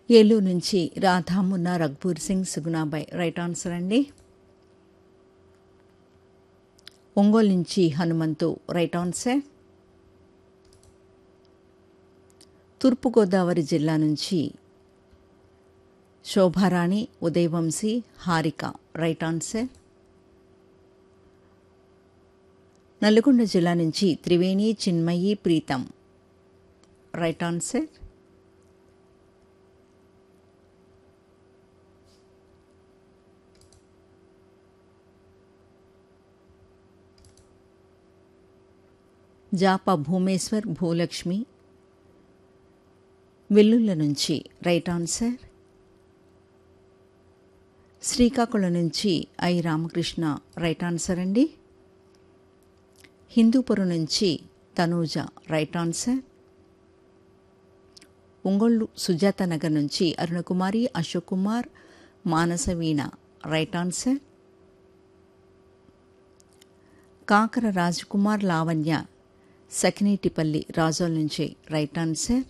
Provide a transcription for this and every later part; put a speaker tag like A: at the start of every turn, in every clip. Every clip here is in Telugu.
A: ఏలూరు నుంచి రాధా మున్నా రఘ్పూర్ సింగ్ సుగుణాబాయ్ రైట్ ఆన్సర్ అండి. ఒంగోలు నుంచి హనుమంతు రైట్ ఆన్సర్. తూర్పుగోదావరి జిల్లా నుంచి శోభారాణి, ఉదయవంశీ, హారిక రైట్ ఆన్సర్. నల్గొండ జిల్లా నుంచి త్రివేణి, చిన్మయి, ప్రీతం రైట్ ఆన్సర్. జాప భూమేశ్వర్, భూలక్ష్మి వెల్లుల్ల నుంచి రైట్ ఆన్సర్. శ్రీకాకుళం నుంచి ఐ రామకృష్ణ రైట్ ఆన్సర్ అండి. హిందూపురం నుంచి తనూజ రైట్ ఆన్సర్. ఒంగోలు సుజాత నగర్ నుంచి అరుణకుమారి, అశోక్ కుమార్, మానస వీణ రైట్ ఆన్సర్. కాకర రాజకుమార్, లావణ్య సకినీటిపల్లి రాజోల్ నుంచి రైట్ ఆన్సర్.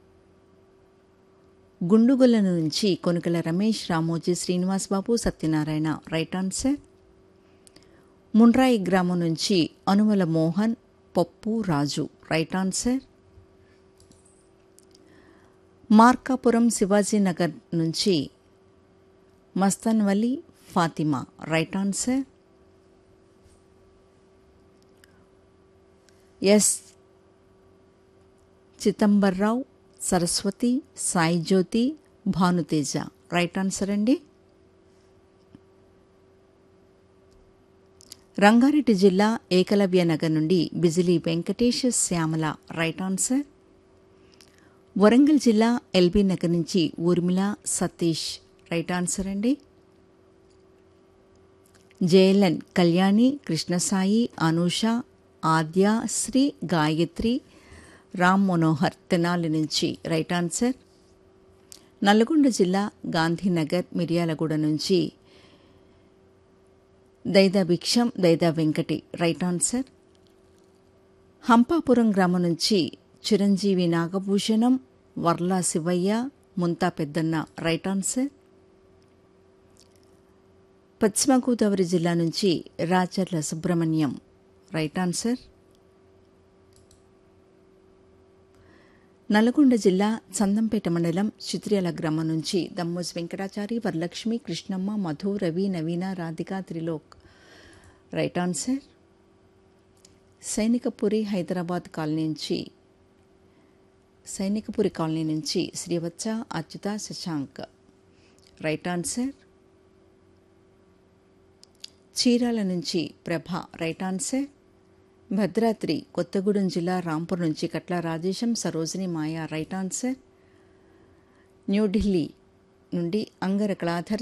A: గుండుగొల్ల నుంచి కొనుకల రమేష్, రామోజీ శ్రీనివాస్ బాబు, సత్యనారాయణ రైట్ ఆన్సర్. ముండ్రాయి గ్రామం నుంచి అనుమల మోహన్, పప్పు రాజు రైట్ ఆన్సర్. మార్కాపురం శివాజీనగర్ నుంచి Mastan Vali, Fatima right answer. Yes Chidambarrao, Saraswati, Sai జ్యోతి, భానుతేజ రైట్ ఆన్సర్ అండి. రంగారెడ్డి జిల్లా ఏకలవ్య నగర్ నుండి బిజిలీ వెంకటేష్, శ్యామల రైట్ ఆన్సర్. వరంగల్ జిల్లా ఎల్బీ నగర్ నుంచి ఊర్మిళ, సతీష్ రైట్ ఆన్సర్ అండి. జయలన్, కళ్యాణి, కృష్ణసాయి, అనూష, ఆద్య, శ్రీ, గాయత్రి, రామ్ మనోహర్ తెనాలి నుంచి రైట్ ఆన్సర్. నల్గొండ జిల్లా గాంధీనగర్ మిర్యాలగూడ నుంచి దైదా భిక్షం, దైదా వెంకటి రైట్ ఆన్సర్. హంపాపురం గ్రామం నుంచి చిరంజీవి నాగభూషణం, వర్లా శివయ్య, ముంతా పెద్దన్న రైట్ ఆన్సర్. పశ్చిమ గోదావరి జిల్లా నుంచి రాచర్ల సుబ్రహ్మణ్యం రైట్ ఆన్సర్. నల్గొండ జిల్లా చందంపేట మండలం చిత్ర్యాల గ్రామం నుంచి దమ్మోజ్ వెంకటాచారి, వరలక్ష్మి, కృష్ణమ్మ, మధు, రవి, నవీన, Radhika, Trilok right answer. Sainikpuri Hyderabad colony నుంచి శ్రీవత్స, అచ్యుత, శశాంక్ రైట్ ఆన్సర్. చీరాల నుంచి ప్రభ రైట్ ఆన్సర్. భద్రాద్రి కొత్తగూడెం జిల్లా రాంపూర్ నుంచి కట్ల రాజేశం, సరోజిని, మాయ రైట్ ఆన్సర్. న్యూఢిల్లీ నుండి అంగర కళాధర్,